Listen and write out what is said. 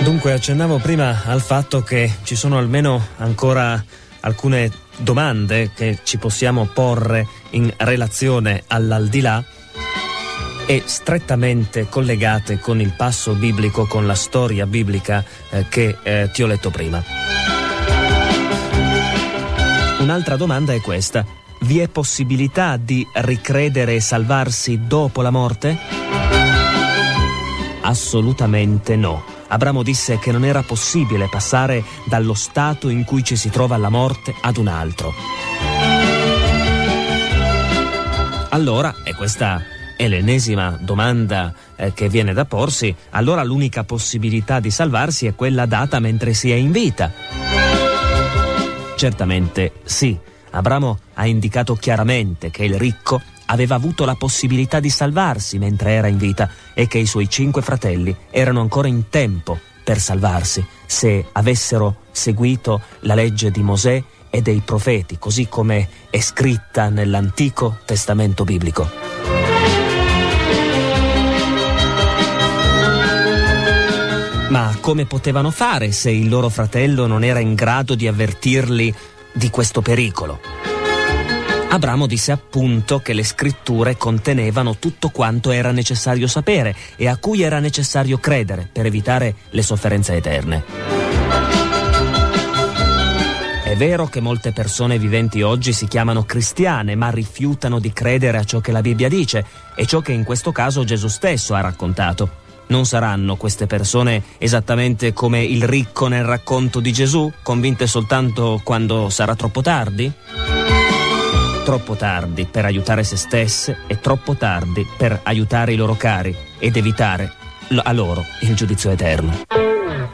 Dunque, accennavo prima al fatto che ci sono almeno ancora alcune domande che ci possiamo porre in relazione all'aldilà e strettamente collegate con il passo biblico, con la storia biblica che ti ho letto prima. Un'altra domanda è questa: vi è possibilità di ricredere e salvarsi dopo la morte? Assolutamente no. Abramo disse che non era possibile passare dallo stato in cui ci si trova alla morte ad un altro. Allora, e questa è l'ennesima domanda che viene da porsi, allora l'unica possibilità di salvarsi è quella data mentre si è in vita. Certamente sì. Abramo ha indicato chiaramente che il ricco aveva avuto la possibilità di salvarsi mentre era in vita e che i suoi 5 fratelli erano ancora in tempo per salvarsi se avessero seguito la legge di Mosè e dei profeti, così come è scritta nell'Antico Testamento biblico. Ma come potevano fare se il loro fratello non era in grado di avvertirli di questo pericolo? Abramo disse appunto che le scritture contenevano tutto quanto era necessario sapere e a cui era necessario credere per evitare le sofferenze eterne. È vero che molte persone viventi oggi si chiamano cristiane, ma rifiutano di credere a ciò che la Bibbia dice e ciò che in questo caso Gesù stesso ha raccontato. Non saranno queste persone esattamente come il ricco nel racconto di Gesù, convinte soltanto quando sarà troppo tardi? Troppo tardi per aiutare se stesse e troppo tardi per aiutare i loro cari ed evitare a loro il giudizio eterno.